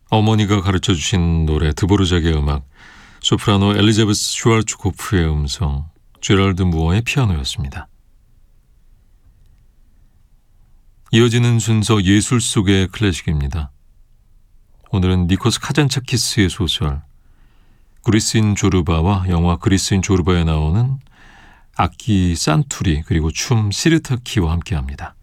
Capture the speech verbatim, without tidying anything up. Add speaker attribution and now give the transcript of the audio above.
Speaker 1: 어머니가 가르쳐주신 노래 드보르작의 음악, 소프라노 엘리자베스 슈왈츠코프의 음성, 제럴드 무어의 피아노였습니다. 이어지는 순서 예술 속의 클래식입니다. 오늘은 니코스 카잔차키스의 소설 그리스인 조르바와 영화 그리스인 조르바에 나오는 악기 산투리 그리고 춤 시르타키와 함께합니다.